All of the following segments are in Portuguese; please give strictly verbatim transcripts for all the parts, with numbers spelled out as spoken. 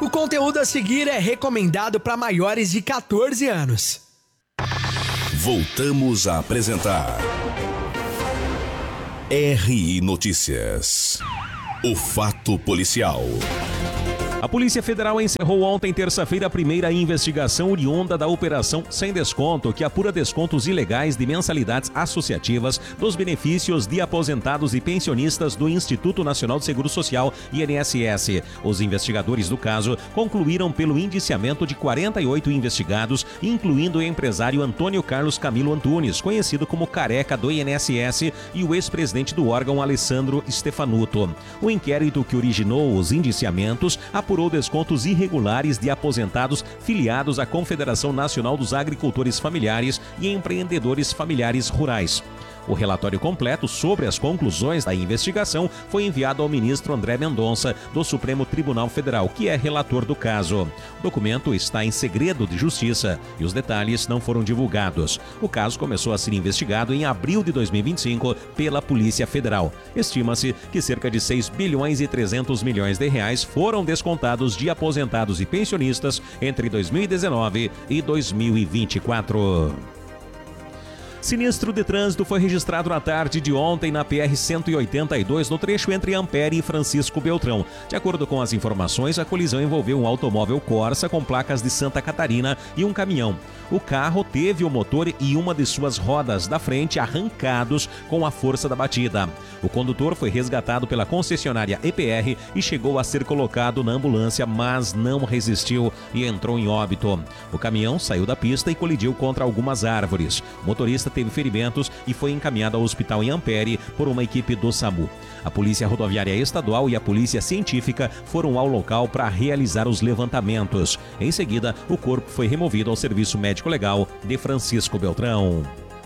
O conteúdo a seguir é recomendado para maiores de quatorze anos. Voltamos a apresentar R I Notícias. O fato policial. A Polícia Federal encerrou ontem, terça-feira, a primeira investigação oriunda da Operação Sem Desconto, que apura descontos ilegais de mensalidades associativas dos benefícios de aposentados e pensionistas do Instituto Nacional de Seguro Social, I N S S. Os investigadores do caso concluíram pelo indiciamento de quarenta e oito investigados, incluindo o empresário Antônio Carlos Camilo Antunes, conhecido como Careca do I N S S, e o ex-presidente do órgão, Alessandro Stefanuto. O inquérito que originou os indiciamentos apurou descontos irregulares de aposentados filiados à Confederação Nacional dos Agricultores Familiares e Empreendedores Familiares Rurais. O relatório completo sobre as conclusões da investigação foi enviado ao ministro André Mendonça, do Supremo Tribunal Federal, que é relator do caso. O documento está em segredo de justiça e os detalhes não foram divulgados. O caso começou a ser investigado em abril de dois mil e vinte e cinco pela Polícia Federal. Estima-se que cerca de seis bilhões e trezentos milhões de reais foram descontados de aposentados e pensionistas entre dois mil e dezenove e dois mil e vinte e quatro. Sinistro de trânsito foi registrado na tarde de ontem na P R cento e oitenta e dois, no trecho entre Ampere e Francisco Beltrão. De acordo com as informações, a colisão envolveu um automóvel Corsa com placas de Santa Catarina e um caminhão. O carro teve o motor e uma de suas rodas da frente arrancados com a força da batida. O condutor foi resgatado pela concessionária E P R e chegou a ser colocado na ambulância, mas não resistiu e entrou em óbito. O caminhão saiu da pista e colidiu contra algumas árvores. O motorista teve ferimentos e foi encaminhado ao hospital em Ampere por uma equipe do SAMU. A Polícia Rodoviária Estadual e a Polícia Científica foram ao local para realizar os levantamentos. Em seguida, o corpo foi removido ao Serviço Médico Legal de Francisco Beltrão.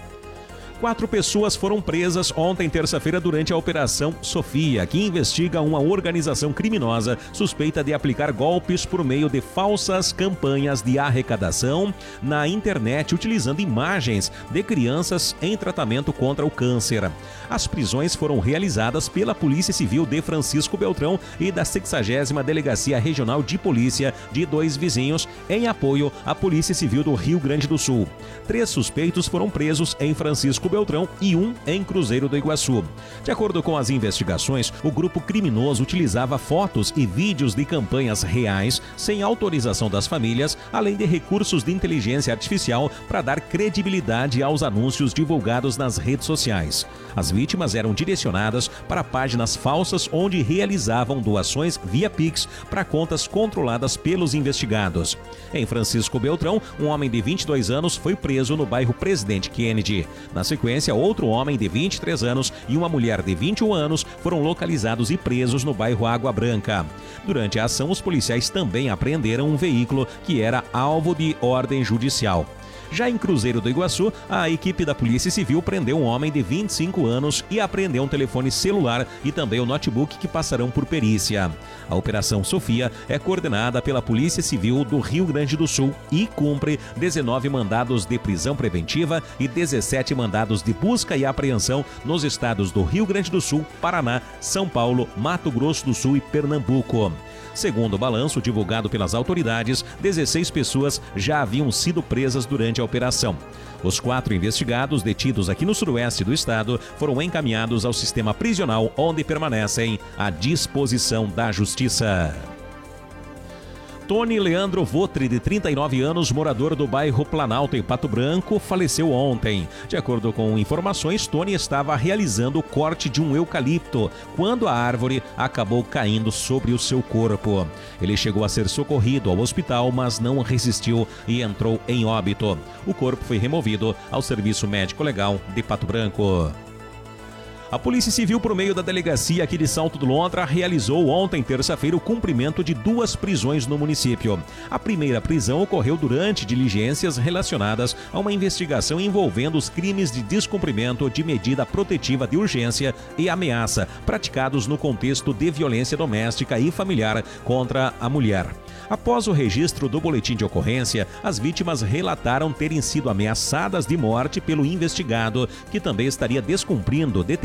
Quatro pessoas foram presas ontem, terça-feira, durante a Operação Sofia, que investiga uma organização criminosa suspeita de aplicar golpes por meio de falsas campanhas de arrecadação na internet, utilizando imagens de crianças em tratamento contra o câncer. As prisões foram realizadas pela Polícia Civil de Francisco Beltrão e da sexagésima Delegacia Regional de Polícia de Dois Vizinhos, em apoio à Polícia Civil do Rio Grande do Sul. Três suspeitos foram presos em Francisco Beltrão e um em Cruzeiro do Iguaçu. De acordo com as investigações, o grupo criminoso utilizava fotos e vídeos de campanhas reais sem autorização das famílias, além de recursos de inteligência artificial para dar credibilidade aos anúncios divulgados nas redes sociais. As vítimas eram direcionadas para páginas falsas onde realizavam doações via Pix para contas controladas pelos investigados. Em Francisco Beltrão, um homem de vinte e dois anos foi preso no bairro Presidente Kennedy. Na sequência, outro homem de vinte e três anos e uma mulher de vinte e um anos foram localizados e presos no bairro Água Branca. Durante a ação, os policiais também apreenderam um veículo que era alvo de ordem judicial. Já em Cruzeiro do Iguaçu, a equipe da Polícia Civil prendeu um homem de vinte e cinco anos e apreendeu um telefone celular e também um notebook que passarão por perícia. A Operação Sofia é coordenada pela Polícia Civil do Rio Grande do Sul e cumpre dezenove mandados de prisão preventiva e dezessete mandados de busca e apreensão nos estados do Rio Grande do Sul, Paraná, São Paulo, Mato Grosso do Sul e Pernambuco. Segundo o balanço divulgado pelas autoridades, dezesseis pessoas já haviam sido presas durante a operação. Os quatro investigados detidos aqui no sudoeste do estado foram encaminhados ao sistema prisional, onde permanecem à disposição da Justiça. Tony Leandro Votri, de trinta e nove anos, morador do bairro Planalto, em Pato Branco, faleceu ontem. De acordo com informações, Tony estava realizando o corte de um eucalipto quando a árvore acabou caindo sobre o seu corpo. Ele chegou a ser socorrido ao hospital, mas não resistiu e entrou em óbito. O corpo foi removido ao Serviço Médico Legal de Pato Branco. A Polícia Civil, por meio da delegacia aqui de Salto do Lontra, realizou ontem, terça-feira, o cumprimento de duas prisões no município. A primeira prisão ocorreu durante diligências relacionadas a uma investigação envolvendo os crimes de descumprimento de medida protetiva de urgência e ameaça praticados no contexto de violência doméstica e familiar contra a mulher. Após o registro do boletim de ocorrência, as vítimas relataram terem sido ameaçadas de morte pelo investigado, que também estaria descumprindo determinações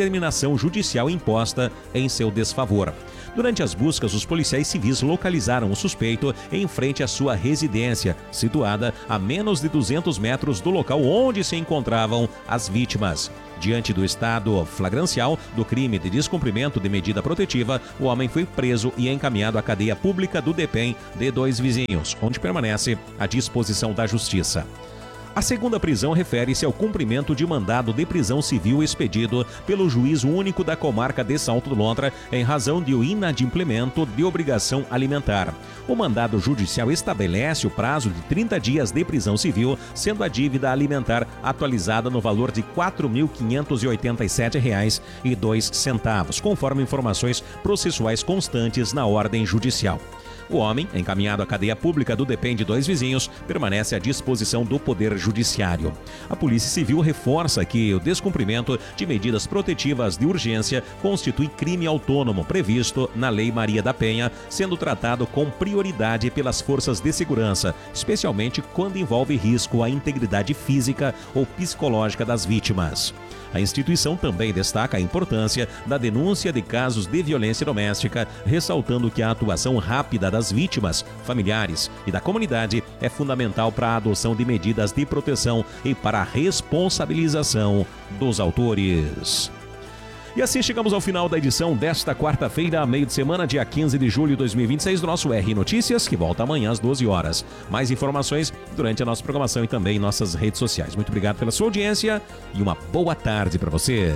determinação judicial imposta em seu desfavor. Durante as buscas, os policiais civis localizaram o suspeito em frente à sua residência, situada a menos de duzentos metros do local onde se encontravam as vítimas. Diante do estado flagrancial do crime de descumprimento de medida protetiva, o homem foi preso e encaminhado à cadeia pública do DEPEN de Dois Vizinhos, onde permanece à disposição da Justiça. A segunda prisão refere-se ao cumprimento de mandado de prisão civil expedido pelo Juízo Único da Comarca de Salto do Lontra em razão de o inadimplemento de obrigação alimentar. O mandado judicial estabelece o prazo de trinta dias de prisão civil, sendo a dívida alimentar atualizada no valor de quatro mil quinhentos e oitenta e sete reais e dois centavos, conforme informações processuais constantes na ordem judicial. O homem, encaminhado à cadeia pública do DEPEN de Dois Vizinhos, permanece à disposição do Poder Judiciário. A Polícia Civil reforça que o descumprimento de medidas protetivas de urgência constitui crime autônomo previsto na Lei Maria da Penha, sendo tratado com prioridade pelas forças de segurança, especialmente quando envolve risco à integridade física ou psicológica das vítimas. A instituição também destaca a importância da denúncia de casos de violência doméstica, ressaltando que a atuação rápida das vítimas, familiares e da comunidade é fundamental para a adoção de medidas de proteção e para a responsabilização dos autores. E assim chegamos ao final da edição desta quarta-feira, meio de semana, dia quinze de julho de dois mil e vinte e seis, do nosso R Notícias, que volta amanhã às doze horas. Mais informações durante a nossa programação e também em nossas redes sociais. Muito obrigado pela sua audiência e uma boa tarde para você.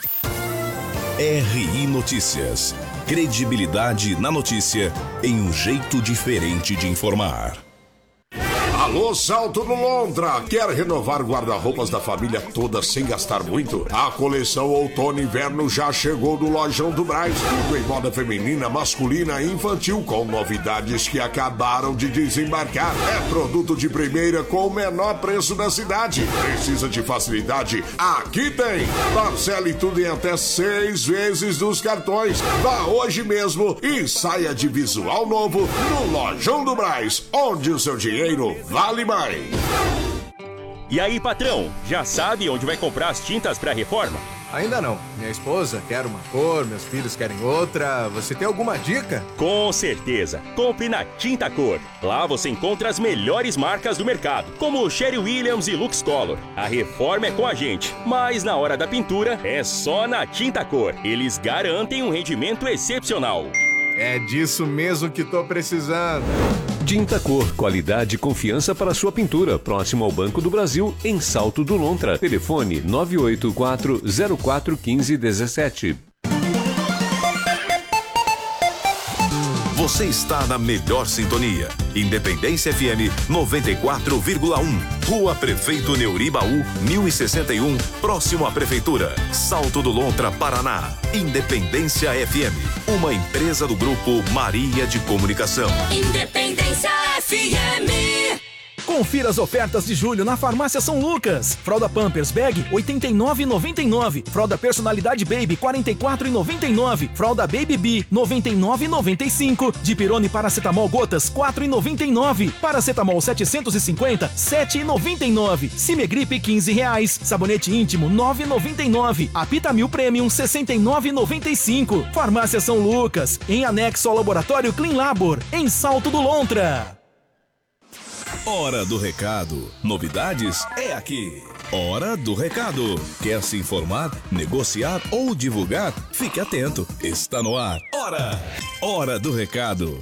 R I Notícias. Credibilidade na notícia em um jeito diferente de informar. Alô, Salto do Lontra! Quer renovar guarda-roupas da família toda sem gastar muito? A coleção Outono e Inverno já chegou do Lojão do Brás. Tudo em moda feminina, masculina e infantil, com novidades que acabaram de desembarcar. É produto de primeira com o menor preço da cidade. Precisa de facilidade? Aqui tem! Parcele tudo em até seis vezes dos cartões. Vá hoje mesmo e saia de visual novo no Lojão do Brás, onde o seu dinheiro vale mais. E aí, patrão, já sabe onde vai comprar as tintas para reforma? Ainda não. Minha esposa quer uma cor, meus filhos querem outra. Você tem alguma dica? Com certeza. Compre na Tinta Cor. Lá você encontra as melhores marcas do mercado, como Sherwin Williams e Lux Color. A reforma é com a gente, mas na hora da pintura é só na Tinta Cor. Eles garantem um rendimento excepcional. É disso mesmo que tô precisando. Tinta Cor, qualidade e confiança para sua pintura. Próximo ao Banco do Brasil, em Salto do Lontra. Telefone nove oito quatro zero quatro um cinco um sete. Você está na melhor sintonia. Independência F M noventa e quatro vírgula um. Rua Prefeito Neuribaú, mil e sessenta e um, próximo à Prefeitura. Salto do Lontra, Paraná. Independência F M, uma empresa do Grupo Maria de Comunicação. Independência F M. Confira as ofertas de julho na Farmácia São Lucas. Fralda Pampers Bag, oitenta e nove reais e noventa e nove centavos. Fralda Personalidade Baby, quarenta e quatro reais e noventa e nove centavos. Fralda Baby B, noventa e nove reais e noventa e cinco centavos. Dipirone Paracetamol Gotas, quatro reais e noventa e nove centavos. Paracetamol setecentos e cinquenta, sete reais e noventa e nove centavos. Cimegripe, quinze reais. Sabonete íntimo, nove reais e noventa e nove centavos. Apitamil Premium, sessenta e nove reais e noventa e cinco centavos. Farmácia São Lucas, em anexo ao Laboratório Clean Labor, em Salto do Lontra. Hora do Recado. Novidades é aqui. Hora do Recado. Quer se informar, negociar ou divulgar? Fique atento. Está no ar. Hora. Hora do Recado.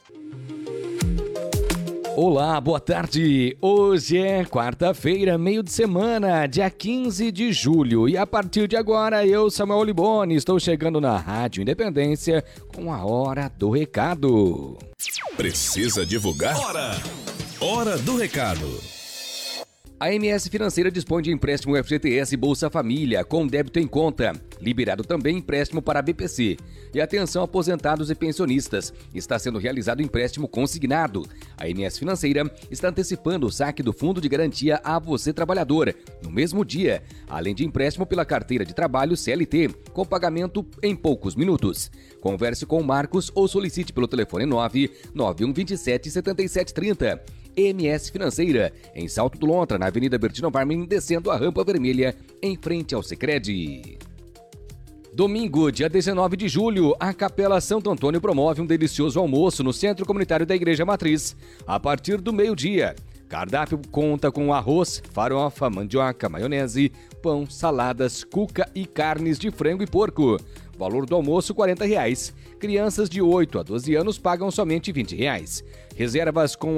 Olá, boa tarde. Hoje é quarta-feira, meio de semana, dia quinze de julho. E a partir de agora, eu, Samuel Liboni, estou chegando na Rádio Independência com a Hora do Recado. Precisa divulgar? Hora. Hora do Recado. A M S Financeira dispõe de empréstimo F G T S Bolsa Família com débito em conta. Liberado também empréstimo para a B P C. E atenção, aposentados e pensionistas. Está sendo realizado empréstimo consignado. A M S Financeira está antecipando o saque do Fundo de Garantia a você, trabalhador, no mesmo dia, além de empréstimo pela carteira de trabalho C L T, com pagamento em poucos minutos. Converse com o Marcos ou solicite pelo telefone nove nove um dois sete sete sete três zero. M S Financeira, em Salto do Lontra, na Avenida Bertino Barmin, descendo a Rampa Vermelha, em frente ao Sicredi. Domingo, dia dezenove de julho, a Capela Santo Antônio promove um delicioso almoço no Centro Comunitário da Igreja Matriz, a partir do meio-dia. Cardápio conta com arroz, farofa, mandioca, maionese, pão, saladas, cuca e carnes de frango e porco. Valor do almoço, quarenta reais. Crianças de oito a doze anos pagam somente vinte reais. Reservas com